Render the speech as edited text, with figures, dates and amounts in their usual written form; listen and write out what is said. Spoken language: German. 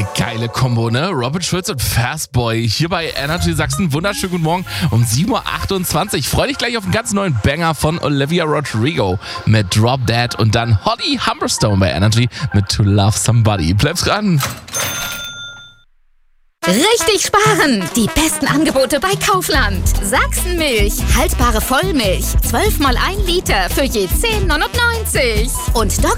Geile Kombo, ne? Robin Schulz und Fastboy hier bei Energy Sachsen. Wunderschönen guten Morgen um 7.28 Uhr. Freu dich gleich auf einen ganz neuen Banger von Olivia Rodrigo mit Drop Dead und dann Holly Humberstone bei Energy mit To Love Somebody. Bleib dran! Richtig sparen! Die besten Angebote bei Kaufland. Sachsenmilch, haltbare Vollmilch, 12 mal 1 Liter für je 10,99. Und